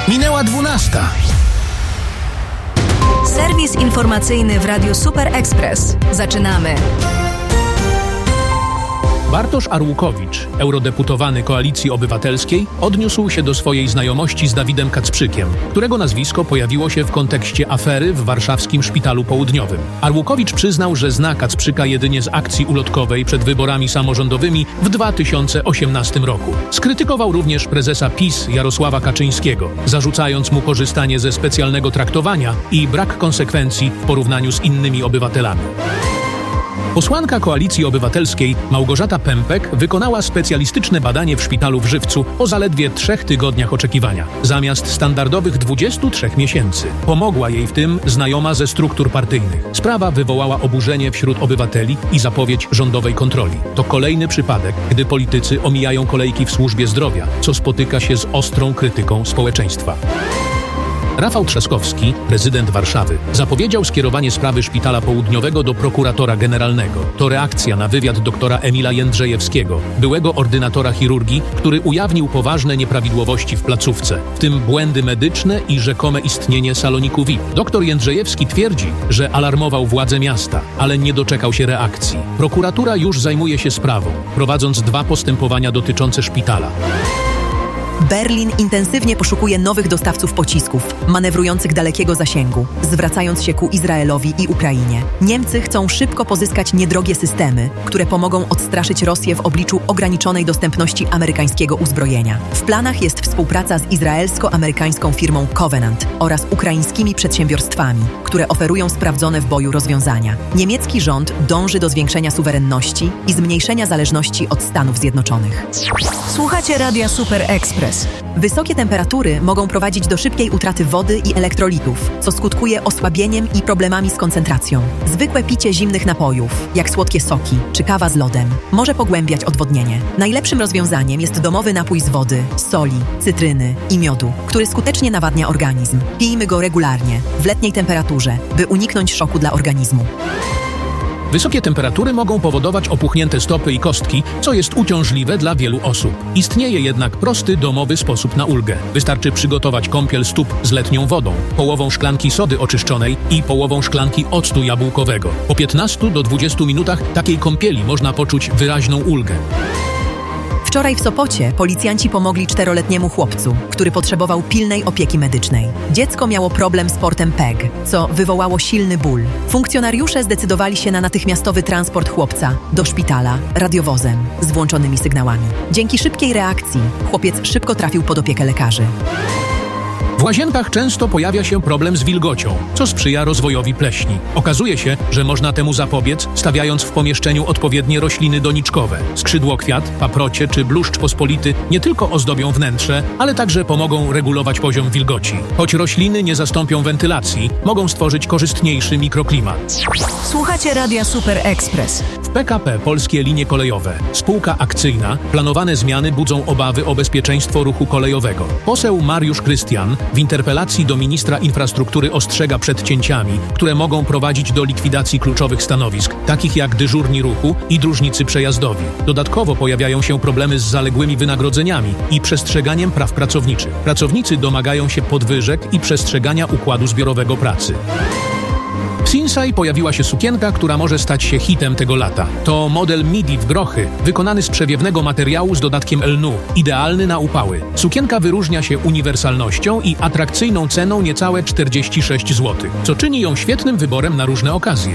Minęła 12. Serwis informacyjny w Radiu Super Express. Zaczynamy. Bartosz Arłukowicz, eurodeputowany Koalicji Obywatelskiej, odniósł się do swojej znajomości z Dawidem Kacprzykiem, którego nazwisko pojawiło się w kontekście afery w warszawskim Szpitalu Południowym. Arłukowicz przyznał, że zna Kacprzyka jedynie z akcji ulotkowej przed wyborami samorządowymi w 2018 roku. Skrytykował również prezesa PiS Jarosława Kaczyńskiego, zarzucając mu korzystanie ze specjalnego traktowania i brak konsekwencji w porównaniu z innymi obywatelami. Posłanka Koalicji Obywatelskiej Małgorzata Pępek wykonała specjalistyczne badanie w szpitalu w Żywcu po zaledwie 3 tygodniach oczekiwania, zamiast standardowych 23 miesięcy. Pomogła jej w tym znajoma ze struktur partyjnych. Sprawa wywołała oburzenie wśród obywateli i zapowiedź rządowej kontroli. To kolejny przypadek, gdy politycy omijają kolejki w służbie zdrowia, co spotyka się z ostrą krytyką społeczeństwa. Rafał Trzaskowski, prezydent Warszawy, zapowiedział skierowanie sprawy Szpitala Południowego do prokuratora generalnego. To reakcja na wywiad doktora Emila Jędrzejewskiego, byłego ordynatora chirurgii, który ujawnił poważne nieprawidłowości w placówce, w tym błędy medyczne i rzekome istnienie saloniku VIP. Doktor Jędrzejewski twierdzi, że alarmował władze miasta, ale nie doczekał się reakcji. Prokuratura już zajmuje się sprawą, prowadząc 2 postępowania dotyczące szpitala. Berlin intensywnie poszukuje nowych dostawców pocisków, manewrujących dalekiego zasięgu, zwracając się ku Izraelowi i Ukrainie. Niemcy chcą szybko pozyskać niedrogie systemy, które pomogą odstraszyć Rosję w obliczu ograniczonej dostępności amerykańskiego uzbrojenia. W planach jest współpraca z izraelsko-amerykańską firmą Covenant oraz ukraińskimi przedsiębiorstwami, które oferują sprawdzone w boju rozwiązania. Niemiecki rząd dąży do zwiększenia suwerenności i zmniejszenia zależności od Stanów Zjednoczonych. Słuchacie Radia Super Express. Wysokie temperatury mogą prowadzić do szybkiej utraty wody i elektrolitów, co skutkuje osłabieniem i problemami z koncentracją. Zwykłe picie zimnych napojów, jak słodkie soki czy kawa z lodem, może pogłębiać odwodnienie. Najlepszym rozwiązaniem jest domowy napój z wody, soli, cytryny i miodu, który skutecznie nawadnia organizm. Pijmy go regularnie, w letniej temperaturze, by uniknąć szoku dla organizmu. Wysokie temperatury mogą powodować opuchnięte stopy i kostki, co jest uciążliwe dla wielu osób. Istnieje jednak prosty, domowy sposób na ulgę. Wystarczy przygotować kąpiel stóp z letnią wodą, połową szklanki sody oczyszczonej i połową szklanki octu jabłkowego. Po 15 do 20 minutach takiej kąpieli można poczuć wyraźną ulgę. Wczoraj w Sopocie policjanci pomogli 4-letniemu chłopcu, który potrzebował pilnej opieki medycznej. Dziecko miało problem z portem PEG, co wywołało silny ból. Funkcjonariusze zdecydowali się na natychmiastowy transport chłopca do szpitala radiowozem z włączonymi sygnałami. Dzięki szybkiej reakcji chłopiec szybko trafił pod opiekę lekarzy. W łazienkach często pojawia się problem z wilgocią, co sprzyja rozwojowi pleśni. Okazuje się, że można temu zapobiec, stawiając w pomieszczeniu odpowiednie rośliny doniczkowe. Skrzydłokwiat, paprocie czy bluszcz pospolity nie tylko ozdobią wnętrze, ale także pomogą regulować poziom wilgoci. Choć rośliny nie zastąpią wentylacji, mogą stworzyć korzystniejszy mikroklimat. Słuchacie Radia Super Express. W PKP Polskie Linie Kolejowe, spółka akcyjna, planowane zmiany budzą obawy o bezpieczeństwo ruchu kolejowego. Poseł Mariusz Krystian w interpelacji do ministra infrastruktury ostrzega przed cięciami, które mogą prowadzić do likwidacji kluczowych stanowisk, takich jak dyżurni ruchu i dróżnicy przejazdowi. Dodatkowo pojawiają się problemy z zaległymi wynagrodzeniami i przestrzeganiem praw pracowniczych. Pracownicy domagają się podwyżek i przestrzegania układu zbiorowego pracy. W Sinsay pojawiła się sukienka, która może stać się hitem tego lata. To model midi w grochy, wykonany z przewiewnego materiału z dodatkiem lnu, idealny na upały. Sukienka wyróżnia się uniwersalnością i atrakcyjną ceną niecałe 46 zł, co czyni ją świetnym wyborem na różne okazje.